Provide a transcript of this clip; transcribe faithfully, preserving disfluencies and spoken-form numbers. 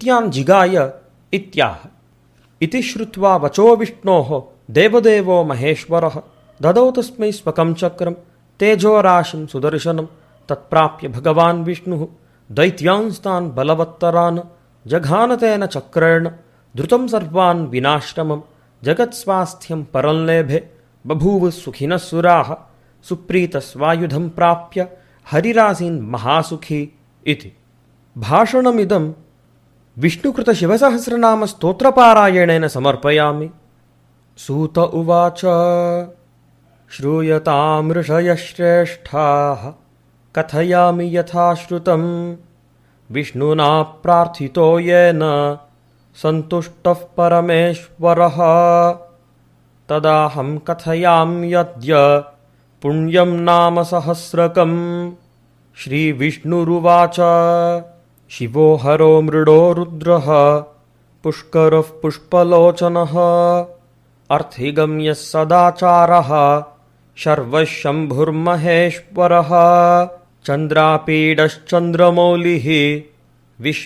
दैत्यान् जिगाय इत्याह। इति श्रुत्वा वचो विष्णोः देवदेवो महेश्वरः ददौ तस्मै स्वकं चक्रं तेजोराशिं सुदर्शनं। तत्प्राप्य भगवान् विष्णुः दैत्यांस्तान् बलवत्तरान् जघान तेन चक्रेण द्रुतं सर्वान् विनाश्रमं। जगत्स्वास्थ्यं परं लेभे बभूव सुखिनः सुराः सुप्रीतस्वायुधं प्राप्य हरिरासीन् महासुखी इति। भाषणमिदं विष्णुकृतशिवसहस्रनामस्तोत्रपारायणेन समर्पयामि। सूत उवाच श्रूयतां ऋषयः श्रेष्ठाः कथयामि यथाश्रुतं विष्णुना प्रार्थितो येन सन्तुष्टः परमेश्वरः तदाहं कथयाम्यद्य पुण्यं नाम सहस्रकम्। श्रीविष्णुरुवाच शिवो हरो मृडो रुद्रः पुष्करः पुष्पलोचनः अर्थिगम्यः सदाचारः शर्वः शम्भुर्महेश्वरः चन्द्रापीडश्चन्द्रमौलिः विश्व